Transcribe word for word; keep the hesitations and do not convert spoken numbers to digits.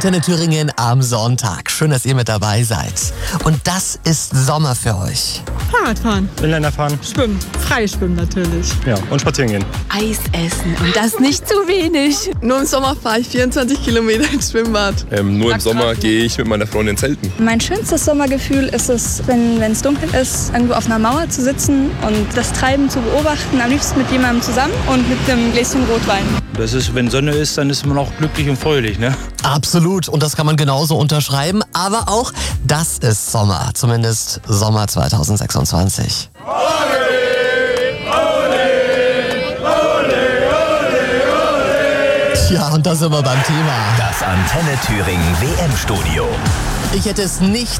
Antenne Thüringen am Sonntag. Schön, dass ihr mit dabei seid. Und das ist Sommer für euch. Fahrradfahren. Inliner fahren. Schwimmen. Freischwimmen natürlich. Ja, und spazieren gehen. Eis essen und das nicht zu wenig. Nur im Sommer fahre ich vierundzwanzig Kilometer ins Schwimmbad. Ähm, nur im Sommer gehe ich mit meiner Freundin zelten. Mein schönstes Sommergefühl ist es, wenn es dunkel ist, irgendwo auf einer Mauer zu sitzen und das Treiben zu beobachten, am liebsten mit jemandem zusammen und mit einem Gläschen Rotwein. Das ist, wenn Sonne ist, dann ist man auch glücklich und fröhlich, ne? Absolut. Und das kann man genauso unterschreiben. Aber auch das ist Sommer. Zumindest Sommer zwanzig sechsundzwanzig. Tja, und da sind wir beim Thema. Das Antenne Thüringen W M-Studio. Ich hätte es nicht